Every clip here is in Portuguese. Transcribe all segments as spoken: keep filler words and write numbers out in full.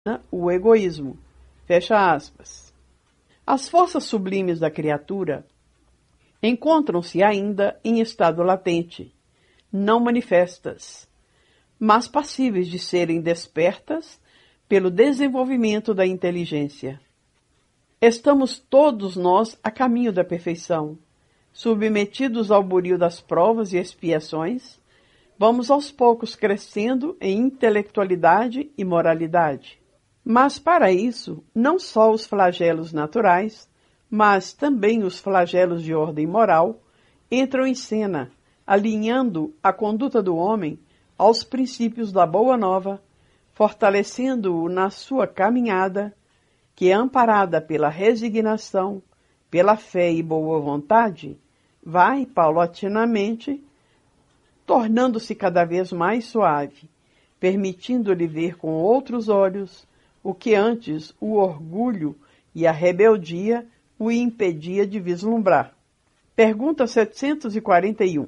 o egoísmo. Fecha aspas. As forças sublimes da criatura encontram-se ainda em estado latente, não manifestas, mas passíveis de serem despertas pelo desenvolvimento da inteligência. Estamos todos nós a caminho da perfeição, submetidos ao buril das provas e expiações, vamos aos poucos crescendo em intelectualidade e moralidade. Mas para isso, não só os flagelos naturais, mas também os flagelos de ordem moral entram em cena, alinhando a conduta do homem aos princípios da Boa Nova, fortalecendo-o na sua caminhada, que é amparada pela resignação, pela fé e boa vontade, vai, paulatinamente, tornando-se cada vez mais suave, permitindo-lhe ver com outros olhos o que antes o orgulho e a rebeldia o impedia de vislumbrar. Pergunta setecentos e quarenta e um.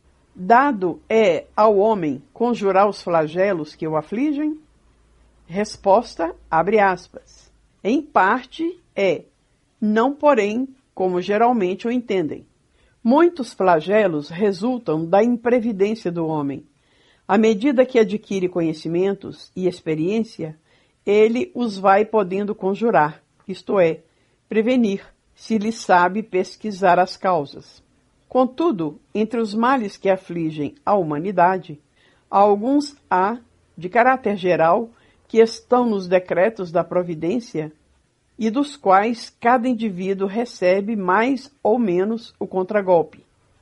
Dado é ao homem conjurar os flagelos que o afligem? Resposta, abre aspas. Em parte é, não porém como geralmente o entendem. Muitos flagelos resultam da imprevidência do homem. À medida que adquire conhecimentos e experiência, ele os vai podendo conjurar, isto é, prevenir, se lhe sabe pesquisar as causas. Contudo, entre os males que afligem a humanidade, alguns há, de caráter geral, que estão nos decretos da providência e dos quais cada indivíduo recebe mais ou menos o contragolpe.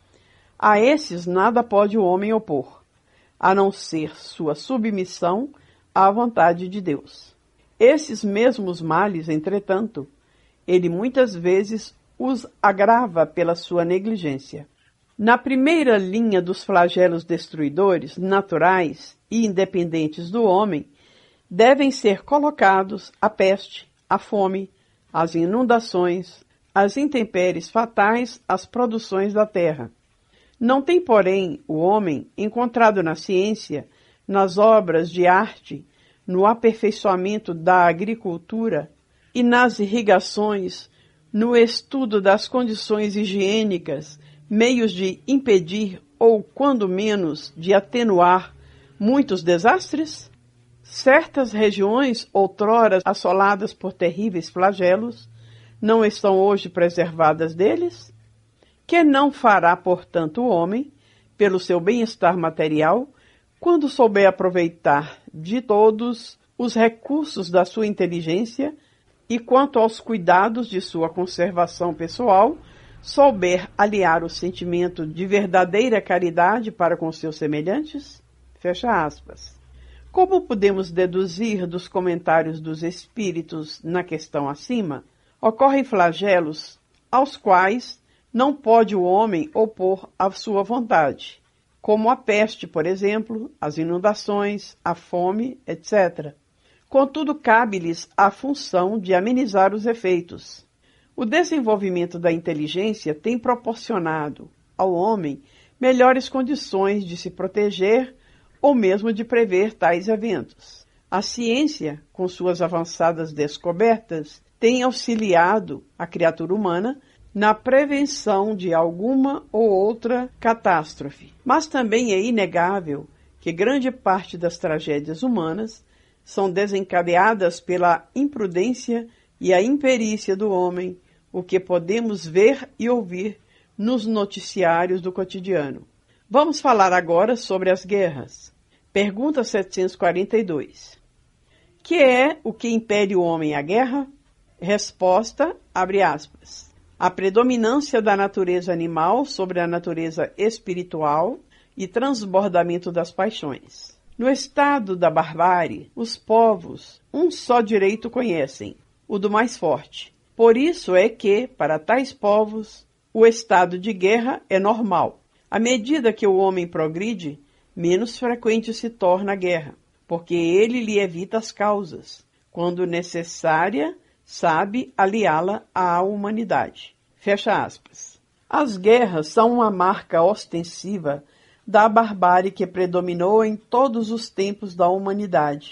A esses nada pode o homem opor, a não ser sua submissão à vontade de Deus. Esses mesmos males, entretanto, ele muitas vezes os agrava pela sua negligência. Na primeira linha dos flagelos destruidores, naturais e independentes do homem, devem ser colocados a peste, a fome, as inundações, as intempéries fatais às produções da terra. Não tem, porém, o homem encontrado na ciência, nas obras de arte, no aperfeiçoamento da agricultura e nas irrigações, no estudo das condições higiênicas, meios de impedir ou, quando menos, de atenuar muitos desastres? Certas regiões, outrora assoladas por terríveis flagelos, não estão hoje preservadas deles? Que não fará, portanto, o homem, pelo seu bem-estar material, quando souber aproveitar de todos os recursos da sua inteligência e, quanto aos cuidados de sua conservação pessoal, souber aliar o sentimento de verdadeira caridade para com seus semelhantes? Fecha aspas. Como podemos deduzir dos comentários dos espíritos na questão acima, ocorrem flagelos aos quais não pode o homem opor a sua vontade, como a peste, por exemplo, as inundações, a fome, etcétera. Contudo, cabe-lhes a função de amenizar os efeitos. O desenvolvimento da inteligência tem proporcionado ao homem melhores condições de se proteger ou mesmo de prever tais eventos. A ciência, com suas avançadas descobertas, tem auxiliado a criatura humana na prevenção de alguma ou outra catástrofe. Mas também é inegável que grande parte das tragédias humanas são desencadeadas pela imprudência e a imperícia do homem, o que podemos ver e ouvir nos noticiários do cotidiano. Vamos falar agora sobre as guerras. Pergunta setecentos e quarenta e dois. Que é o que impede o homem à guerra? Resposta, abre aspas. A predominância da natureza animal sobre a natureza espiritual e transbordamento das paixões. No estado da barbárie, os povos um só direito conhecem, o do mais forte. Por isso é que, para tais povos, o estado de guerra é normal. À medida que o homem progride, menos frequente se torna a guerra, porque ele lhe evita as causas, quando necessária, sabe aliá-la à humanidade. Fecha aspas. As guerras são uma marca ostensiva da barbárie que predominou em todos os tempos da humanidade,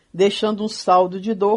deixando um saldo de dor